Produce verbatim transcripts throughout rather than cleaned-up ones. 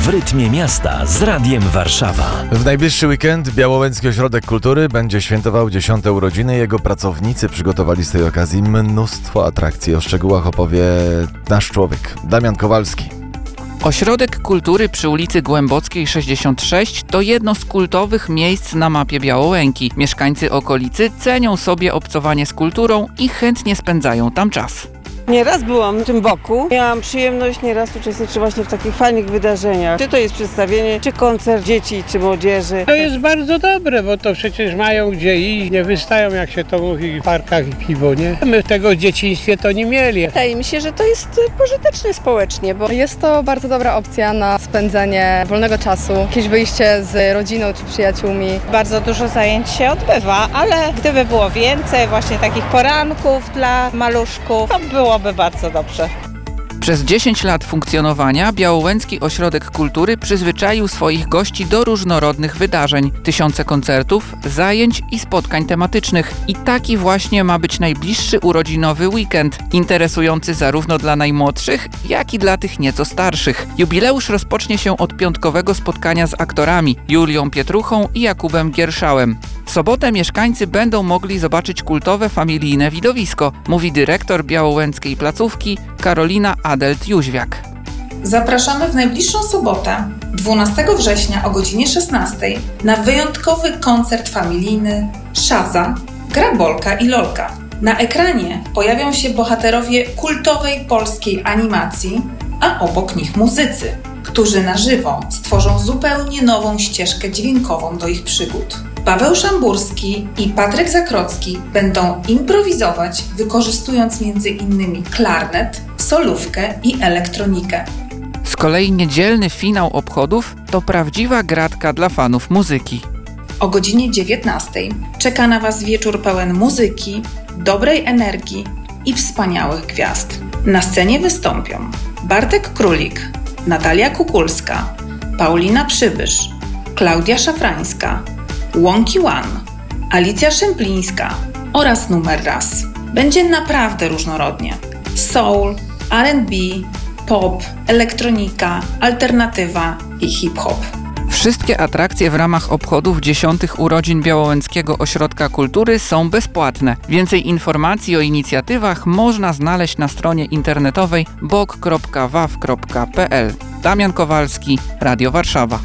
W rytmie miasta z Radiem Warszawa. W najbliższy weekend Białołęcki Ośrodek Kultury będzie świętował dziesiąte urodziny. Jego pracownicy przygotowali z tej okazji mnóstwo atrakcji. O szczegółach opowie nasz człowiek, Damian Kowalski. Ośrodek Kultury przy ulicy Głębockiej sześćdziesiąt sześć to jedno z kultowych miejsc na mapie Białołęki. Mieszkańcy okolicy cenią sobie obcowanie z kulturą i chętnie spędzają tam czas. Nieraz byłam w tym boku. Miałam przyjemność nieraz uczestniczyć właśnie w takich fajnych wydarzeniach. Czy to jest przedstawienie, czy koncert dzieci, czy młodzieży. To jest bardzo dobre, bo to przecież mają gdzie iść, nie wystają, jak się to mówi, w parkach i piwo, nie? My tego w dzieciństwie to nie mieli. Wydaje mi się, że to jest pożyteczne społecznie, bo jest to bardzo dobra opcja na spędzenie wolnego czasu, jakieś wyjście z rodziną czy przyjaciółmi. Bardzo dużo zajęć się odbywa, ale gdyby było więcej właśnie takich poranków dla maluszków, to byłoby bardzo dobrze. Przez dziesięć lat funkcjonowania Białołęcki Ośrodek Kultury przyzwyczaił swoich gości do różnorodnych wydarzeń. Tysiące koncertów, zajęć i spotkań tematycznych. I taki właśnie ma być najbliższy urodzinowy weekend, interesujący zarówno dla najmłodszych, jak i dla tych nieco starszych. Jubileusz rozpocznie się od piątkowego spotkania z aktorami Julią Pietruchą i Jakubem Gierszałem. W sobotę mieszkańcy będą mogli zobaczyć kultowe familijne widowisko, mówi dyrektor białołęckiej placówki Karolina Adelt-Jóźwiak. Zapraszamy w najbliższą sobotę, dwunastego września o godzinie szesnastej na wyjątkowy koncert familijny Szaza, gra Bolka i Lolka. Na ekranie pojawią się bohaterowie kultowej polskiej animacji, a obok nich muzycy, którzy na żywo stworzą zupełnie nową ścieżkę dźwiękową do ich przygód. Paweł Szamburski i Patryk Zakrocki będą improwizować, wykorzystując między innymi klarnet, solówkę i elektronikę. Z kolei niedzielny finał obchodów to prawdziwa gratka dla fanów muzyki. O godzinie dziewiętnastej czeka na Was wieczór pełen muzyki, dobrej energii i wspaniałych gwiazd. Na scenie wystąpią Bartek Królik, Natalia Kukulska, Paulina Przybysz, Klaudia Szafrańska, Wonky One, Alicja Szemplińska oraz Numer Raz. Będzie naprawdę różnorodnie. Soul, R and B, pop, elektronika, alternatywa i hip-hop. Wszystkie atrakcje w ramach obchodów dziesiątych urodzin Białołęckiego Ośrodka Kultury są bezpłatne. Więcej informacji o inicjatywach można znaleźć na stronie internetowej bok kropka waw kropka p l. Damian Kowalski, Radio Warszawa.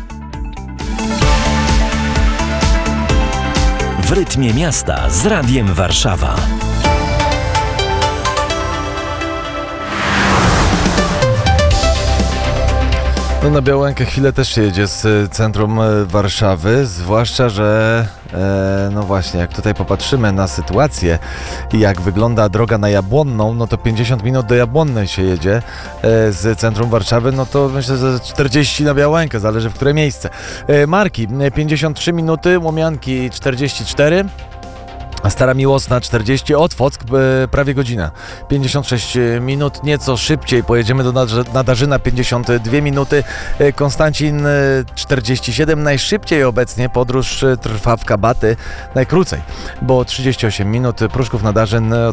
W rytmie miasta z Radiem Warszawa. No na Białołękę chwilę też się jedzie z centrum Warszawy, zwłaszcza, że e, no właśnie, jak tutaj popatrzymy na sytuację i jak wygląda droga na Jabłonną, no to pięćdziesiąt minut do Jabłonnej się jedzie e, z centrum Warszawy, no to myślę, że czterdzieści na Białołękę, zależy w które miejsce. E, Marki, pięćdziesiąt trzy minuty, Łomianki czterdzieści cztery. A Stara Miłosna czterdzieści, Otwock prawie godzina, pięćdziesiąt sześć minut, nieco szybciej pojedziemy do Nadarzyna, pięćdziesiąt dwie minuty, Konstancin czterdzieści siedem, najszybciej obecnie podróż trwa w Kabaty, najkrócej, bo trzydzieści osiem minut, Pruszków Nadarzyn